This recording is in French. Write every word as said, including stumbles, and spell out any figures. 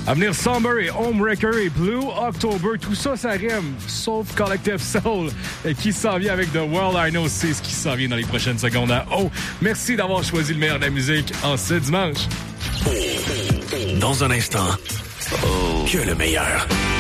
À venir, Summer et Homewrecker et Blue October, tout ça, ça rime, sauf Collective Soul, et qui s'en vient avec The World I Know, c'est ce qui s'en vient dans les prochaines secondes à Oh. Merci d'avoir choisi le meilleur de la musique en ce dimanche. Dans un instant, oh. que le meilleur.